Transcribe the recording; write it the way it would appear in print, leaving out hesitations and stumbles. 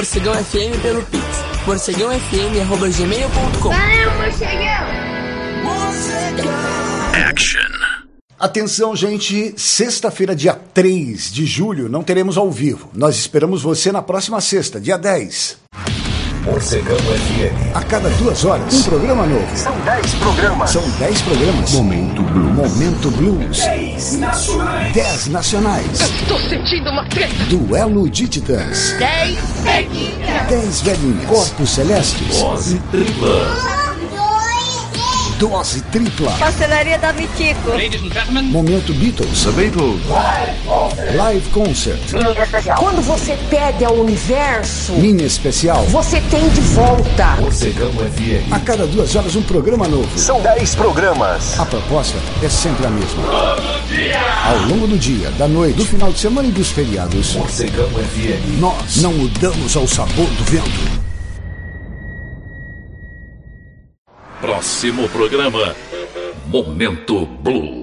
Morcegão FM pelo Pix. morcegãofm@gmail.com. Valeu, Morcegão! Action. Atenção, gente, sexta-feira, dia 3 de julho, não teremos ao vivo. Nós esperamos você na próxima sexta, dia 10. Morcegão FM. A cada 2 horas, um programa novo. São 10 programas. São 10 programas. Momento Blues. Momento Blues. 10 nacionais. 10 nacionais. Tô sentindo uma treta! Duelo de Titãs. 10 velhinhas! 10 velhinhas. Corpos Celestes. Dose tripla. Dose tripla. Pastelaria da Vitico. Momento Beatles. The Beatles. Live Concert. Quando você pede ao universo, Mini especial. você tem de volta. Morcegão FM. A cada 2 horas, um programa novo. São 10 programas. A proposta é sempre a mesma. Ao longo do dia, da noite, do final de semana e dos feriados, Morcegão FM. nós não mudamos ao sabor do vento. Próximo programa, Momento Blues.